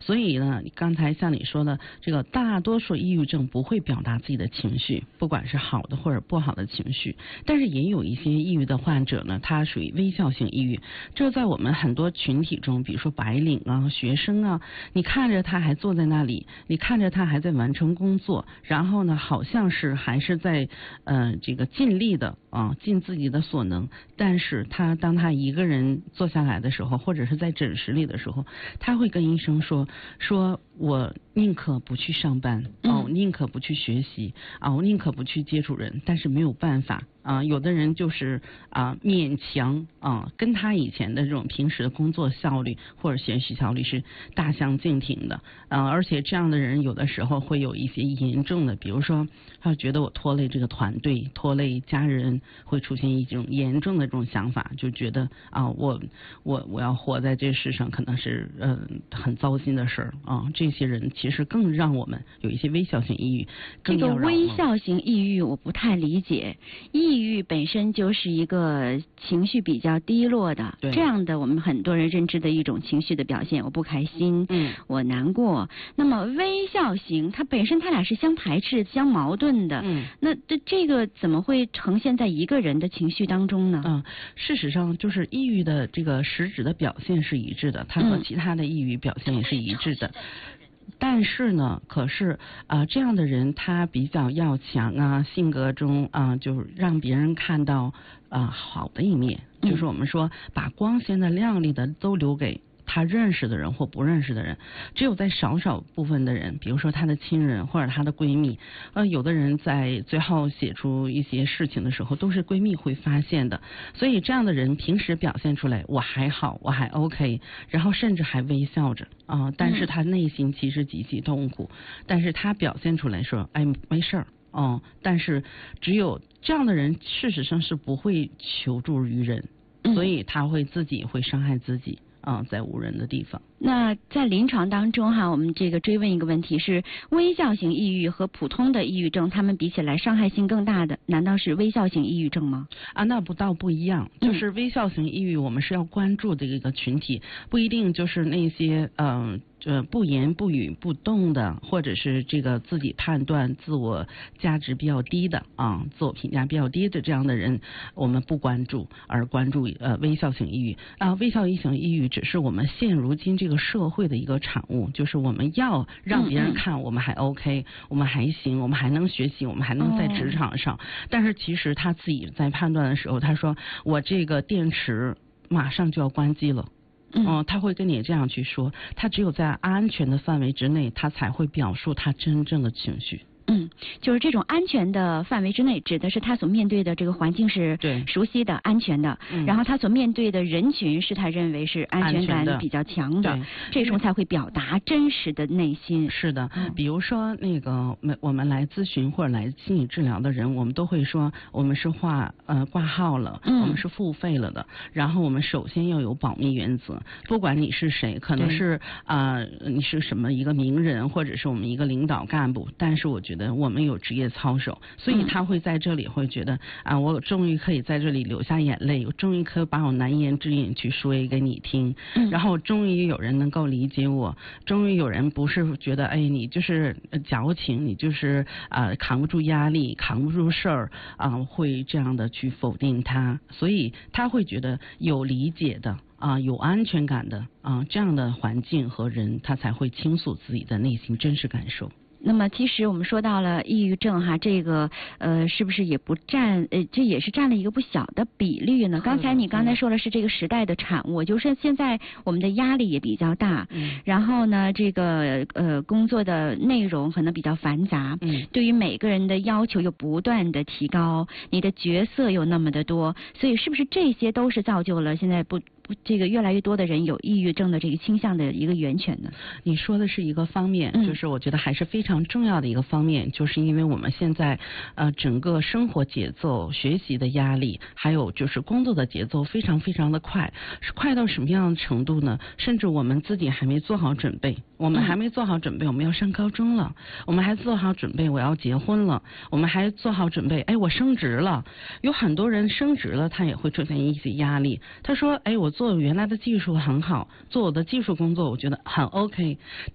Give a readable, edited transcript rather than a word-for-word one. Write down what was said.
所以呢，刚才像你说的，这个大多数抑郁症不会表达自己的情绪，不管是好的或者不好的情绪，但是也有一些抑郁的患者呢，他属于微笑性抑郁。这在我们很多群体中，比如说白领啊、学生啊，你看着他还坐在那里，你看着他还在完成工作，然后呢，好像是还是在这个尽力的尽自己的所能，但是当他一个人坐下来的时候，或者是在诊室里的时候，他会跟医生说我宁可不去上班我宁可不去学习我宁可不去接触人，但是没有办法有的人就是勉强跟他以前的这种平时的工作效率或者学习效率是大相径庭的而且这样的人有的时候会有一些严重的，比如说他觉得我拖累这个团队，拖累家人，会出现一种严重的这种想法，就觉得我要活在这世上可能是很糟心的事儿这些人其实更让我们有一些微笑性抑郁。 这个微笑型抑郁我不太理解，抑郁本身就是一个情绪比较低落的，这样的我们很多人认知的一种情绪的表现，我不开心，我难过。那么微笑型它本身它俩是相排斥、相矛盾的，那这个怎么会呈现在一个人的情绪当中呢？ 事实上就是抑郁的这个实质的表现是一致的，它和其他的抑郁表现也是一致的。但是呢，可是这样的人他比较要强性格中就是让别人看到好的一面，就是我们说把光鲜的、亮丽的都留给他认识的人或不认识的人，只有在少部分的人，比如说他的亲人或者他的闺蜜，有的人在最后写出一些事情的时候，都是闺蜜会发现的。所以这样的人平时表现出来我还好，我还 OK， 然后甚至还微笑着但是他内心其实极其痛苦，但是他表现出来说没事儿但是只有这样的人事实上是不会求助于人，所以他会自己会伤害自己在无人的地方。 那在临床当中我们这个追问一个问题是，微笑型抑郁和普通的抑郁症，他们比起来伤害性更大的，难道是微笑型抑郁症吗？ 那倒不一样，就是微笑型抑郁我们是要关注的一个群体，不一定就是那些不言不语不动的，或者是这个自己判断自我价值比较低的自我评价比较低的这样的人我们不关注，而关注微笑型抑郁微笑型抑郁只是我们现如今这个社会的一个产物，就是我们要让别人看我们还 OK，我们还行，我们还能学习，我们还能在职场上但是其实他自己在判断的时候，他说我这个电池马上就要关机了他会跟你这样去说，他只有在安全的范围之内，他才会表述他真正的情绪。 就是这种安全的范围之内，指的是他所面对的这个环境是熟悉的、安全的，然后他所面对的人群是他认为是安全感比较强的，这时候才会表达真实的内心。 是的，比如说那个我们来咨询或者来心理治疗的人，我们都会说我们是挂号了，我们是付费了的，然后我们首先要有保密原则，不管你是谁，可能是你是什么一个名人，或者是我们一个领导干部，但是我觉得我们有职业操守，所以他会在这里会觉得我终于可以在这里流下眼泪，我终于可以把我难言之隐去说给你听然后终于有人能够理解我，终于有人不是觉得你就是矫情，你就是扛不住压力，扛不住事儿会这样的去否定他，所以他会觉得有理解的有安全感的这样的环境和人，他才会倾诉自己的内心真实感受。 那么其实我们说到了抑郁症这个是不是也不占这也是占了一个不小的比率呢？刚才说了是这个时代的产物，就是现在我们的压力也比较大然后呢这个工作的内容可能比较繁杂对于每个人的要求又不断的提高，你的角色又那么的多，所以是不是这些都是造就了现在这个越来越多的人有抑郁症的这个倾向的一个源泉呢？ 你说的是一个方面就是我觉得还是非常重要的一个方面，就是因为我们现在整个生活节奏、学习的压力，还有就是工作的节奏非常非常的快，是快到什么样的程度呢？甚至我们自己还没做好准备，我们要上高中了，我们还做好准备我要结婚了，我们还做好准备我升职了，有很多人升职了他也会出现一些压力，他说我做原来的技术很好，做我的技术工作我觉得很 OK，